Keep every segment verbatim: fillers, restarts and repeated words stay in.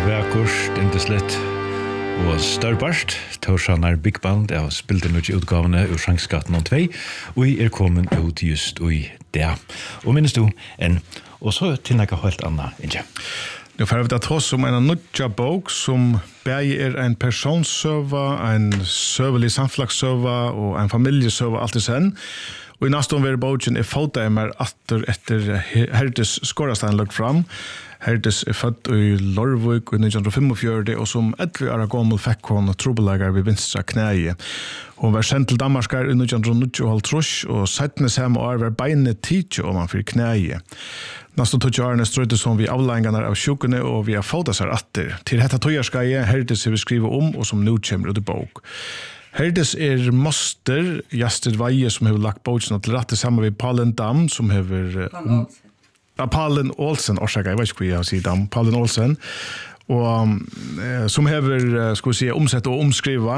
Väkurs, Indeslet og Størbart. Torsanar Big Band av spilte noe utgavene ur Sjangsgaten og tvei, og jeg er kommet ut just i det. Og minnes du en, og så til noe helt annet, ikke? Nu får vi ta oss om en nutja bok som begge er en personsøva, en søvelig samflagssøva og en familiesøva alt i sen. Og i neste omvære boken er foteimer atter etter Herdes Skårastein lagt fram. Herdes er født i Lorvik i nitton fyrtifem, og som elleve år gammel fikk hun trobelager ved vinstra knæje. Hun var sendt til Danmark i nitton nittiotre, og settende samme år var beinet tidlig om han for knæje. Nesten tog årene strøytes hun vi avlengene av sjukene, og vi har fått seg atter. Til dette togjerskeiet Herdes har vi skrivet om, og som nå kommer ut i bok. Herdes er moster, Gjestrid Veie, som har lagt boken til rette sammen med Palen Dam, som har... Um, ja, Palen Olsen, orsaka, jeg vet ikke hva jeg har sitt Dam, Palen Olsen, og um, som har, skal vi si, omsett og omskriva.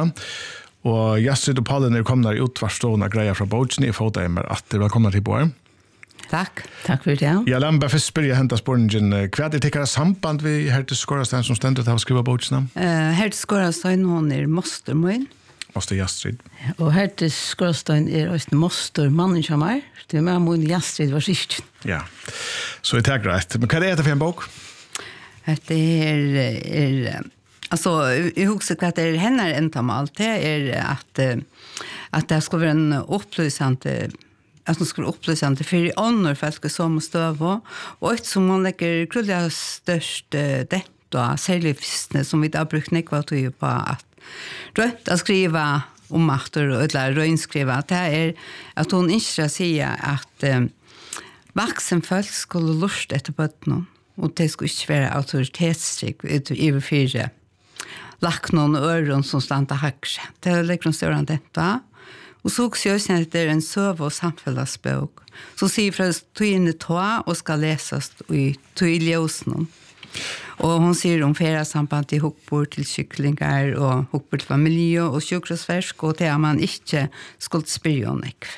Og Gjestrid og Palen er kommet ut hverstående greier fra boken i Foteimer, at det er velkommen til på her. Takk, takk for det. Ja, la meg bare først spørre hentet spørningen. Hva er det til samband vi Herdes Skårastein som stendet til å skrive boken? Uh, Herdes Skårastein, hun er moster min. Moster Gjestrid. Og Herdes Skårastein er også moster mannen som er. Det er med min Gjestrid var sist. Ja, så det er greit. Men hva er det for en bok? Det er, er altså, jeg husker hva det er henne entamal. Det er at, at det skal være en opplysende at hun skulle opplysende for ånder folk som støv og et som hun legger grunnig størst dette og særlig fyrstene som vi da brukt nekva tog på at rødt å skrive om makter og eller røynskrive det er at hun ikke sier at um, vaksen folk skulle lust etter bøttene og det skulle ikke være autoritetsstryk i fire lagt noen øren som stand til høyre det er legger hun større enn dette og så også gjør at det er en søv- og samfunnsbok så sier fra togene tog og skal leses i togljøsene og hun sier om feriesamband til hukbord til syklinger og hukbord til familie og sjukrosversk og det er man ikke skulle spyrre om ekve.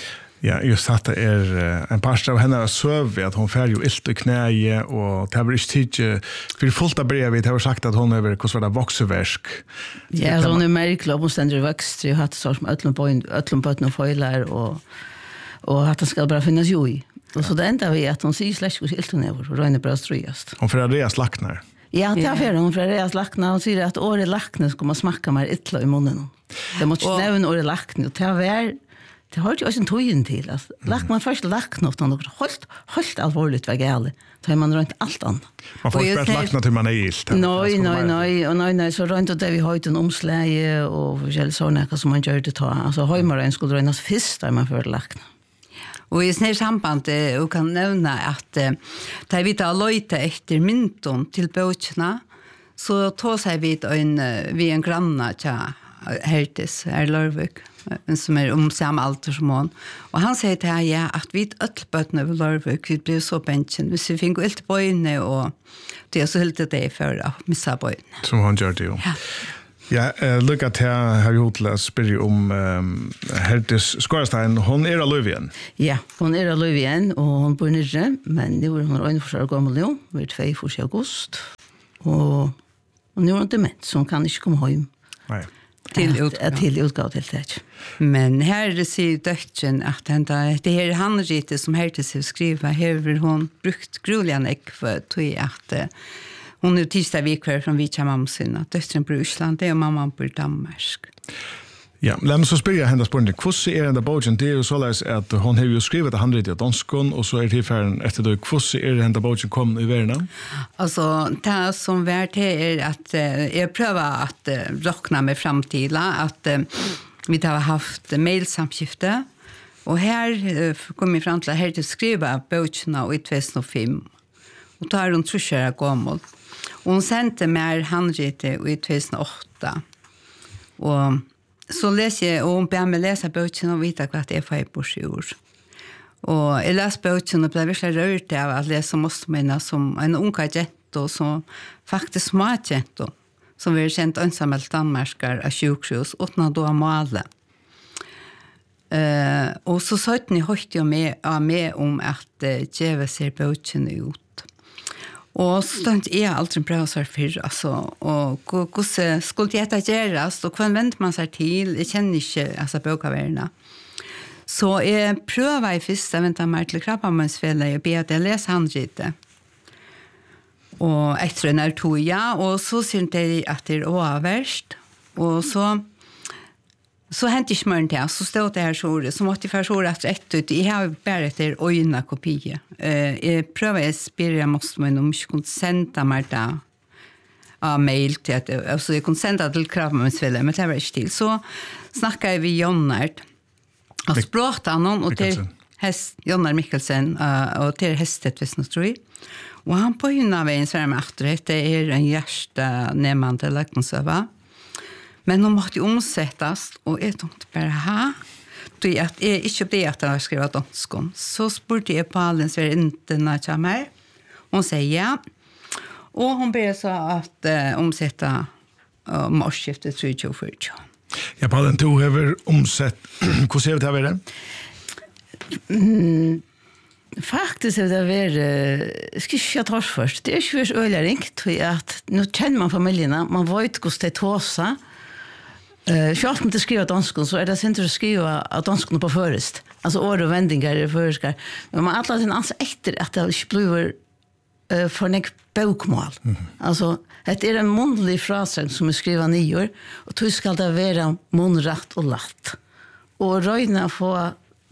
Ja, just at det er en par av henne søv at hun fer jo ilt i knæje og det har ikke tid for fullt av brevet det har sagt at hun er hvordan var det vokseversk. Ja, så hun er merkelig om hun stender vokst og hatt sånn som øtlom bøtten og føyler og, og at det skal bare finnes jo i. Og så det enda vi at hun sier slett hvordan ilt hun er og røyner bra strøyest. Hun får reas lakner. Ja, det er for hun får reas lakner og sier at året lakner skal man smakke mer ytla i munnen. Det måtte ikke nevne året lakner og det er det har ju också en tojen till att lack man först lack något och helt helt allvarligt var gärle så är man runt allt annat man får inte lackna till man är ilt nej nej nej och nej nej så runt det vi har ju en omsläge och väl såna som man gör det ta alltså har man en skulle rönas fisk där man för lackna och i snär samband och kan nämna att det vi tar löjta efter mynton till båtarna så tar sig vi en vi en granna tja Herdes er Lorvik som er om samme alder som hon og han sier til her ja, at vi øtlbøttene ved Lorvik vi blir så bensjen hvis vi finner ut bøyene og det er så helt det for å missa bøyene som han gjør det jo ja. Ja, uh, lukka til har vi til å spørre om um, Herdes Skårastein, hun er av Løvien. Ja, hun er av Løvien, og hun bor nere, men nå er hun øynefors år gammel nå, vi er tjueførste august, og, og nå er hun dement, så hun kan ikke komme hjem. Nei. Til utgave. Til utgave til det. Men her sier døtten at det her handrite som Herdes har skrivet, her har hun brukt grulig for at hon är tisdag vikvar från Vita mamsina. Döttren bor i Island och mamman bor i Danmark. Ja, låt mig så spyrja henne spårning. Hvordan er henne bogen? Det er jo såleis at hon har jo skrivet handret i danskon, og så er tilfæren etter det. Hvordan er henne bogen kom i verden? Altså, det som var til er at uh, jeg prøver at uh, råkna med framtida, at uh, vi har haft mailsamskifte, og her uh, kom vi fram til at her til å skrive bogena i två tusen fem. Og da er hun trusjere gammel. Og hun sendte meg handrite i två tusen åtta. Og så leser jeg, og hun ber meg lese bøkene og vite hva det er for jeg bor i år. Og jeg leser bøkene og ble virkelig rørt av å lese mine som en unga jento, som faktisk små jento, som vi har kjent ønsommelt danmarskere av sjukhus, uten å da male. Uh, og så søtten jeg høyte jo med, med om at uh, djeve ser bøkene ut. Och stunt är alltid bra så för alltså och hur skulle det göras och vad vänder man sig till? Jag känner inte alltså bokavärna. Så jag prövar i första vänta mig till krabbamansfälla och be att jag läser handritet. Och efter en är tog jag och så syns det att det är överst och så så hände inte smörn till så stod det här så så måste jag förstå att rätt ut jag har bara efter öjna kopia. Eh jag prövar att spira måste man om inte kunde sända mig där av mail till att alltså jag kunde sända till krabbamansfälla men det var inte till så snackade vi Jonnart och språkade honom och till häst Jonnar Mikkelsen uh, och till hästet visst nu tror jag. Och han på hynna vägen så är med efter det är en hjärsta nämande läkningsöva. Men de måste omsättas och jag tänkte bara ha. Då jag inte det att jag skrev danskon. Så spurte jag på allen så är det inte när jag kommer. Hon säger ja. Och hon ber så att uh, omsätta uh, morsskiftet tjugo tjugo. Ja, på allen tog över omsätt. Hur ser det här vidare? Mm. Faktiskt är det väl uh, ska jag ta först. Det är ju så ölikt att nu känner man familjerna, man vet hur det tåsa. Eh, själv om det skriva danskon så är det inte att skriva att danskon på först. Alltså ord och vändningar är förskar. Men man alla sin ans efter att det inte blir uh, för nek bokmål. Mm. Alltså det är en muntlig frasang som är skriva nior och då ska det vara munrätt och latt. Och röjna få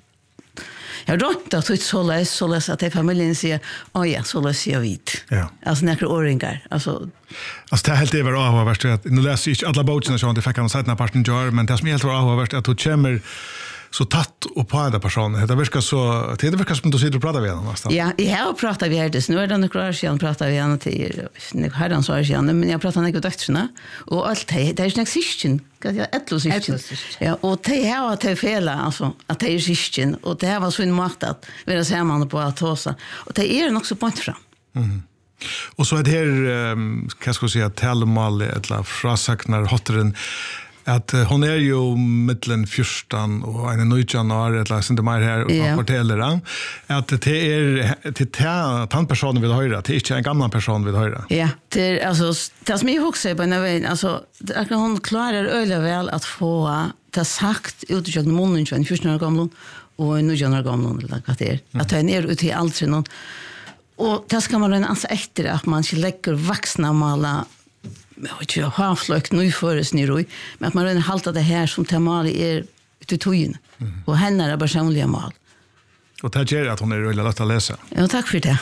jag rönt att det så läs så läs att familjen säger åh ja så läs jag vid. Ja. Alltså några åringar. Alltså alltså det är helt över av vart att nu läser jag inte alla böckerna så det fick han sätta parten jar men det som är helt av vart att du kommer så tatt och på den personen. Det verkar så det verkar som du sitter och pratar med honom nästan. Ja, jag har pratat med det. Nu är det några år sedan pratar vi honom till har han så är sedan men jag pratar med döttrarna och allt det det är inte system. Kan jag ett system. Ja, och det har att det fel alltså att det är system och det här var så en makt att vi ser man på att tosa och det är också point fram. Mhm. Och så är det här um, kan jag säga talmal eller frasaknar hotteren att uh, hon är ju mittlen fyrstan och en nöjtjan har ett läs inte mer här och yeah. fortäller han att det är till tant personen vill höra det är inte en gammal person vill höra. Ja, yeah. det alltså det som jag också på när vi alltså att hon klarar öle väl att få det sagt utjagna munnen från fyrstan år gammal och nöjtjan år gammal eller vad det är. Mm. Att det är ut i allt någon och det ska man anse efter att man inte lägger vuxna mala jag vet inte, har flökt nu föres niroi, men att man redan haltar det här som temali är till tojen. Mm. Och henne är personliga mal. Och det gör att hon är väldigt lätt att läsa. Ja, tack för det.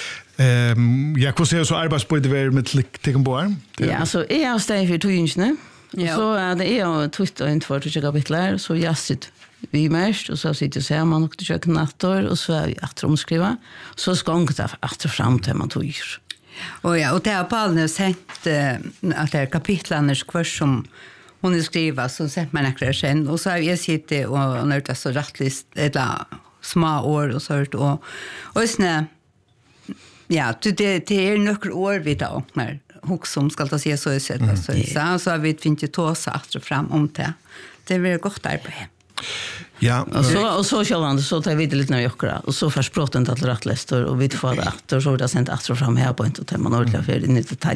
Um, jag kan säga så arbetsböjde vi med tecken på här. Ja, alltså är jag steg för tojen nu. Ja. Så är det är Twitter inte för att jag kapitlar, så jag sitter vi mest och så sitter så man och försöker nattor och så är vi att omskriva. Så ska hon ta att fram till man tojer. Och ja, och det har Paul nu sett uh, att det är kapitlarna kvar som hon skriver så sett man näkrar sen och så har jag sitter och när det så rättlist eller små år och så och och snä ja, det det är några år vi då när hon som ska ta sig så är sett så så så har vi inte tåsa att fram om det. Det blir gott arbete. Ja, och så och så själva så tar vi det lite när jag kör och så förspråten att rättlästor och vi får det att så det sent att fram här på inte att man ordentligt för det inte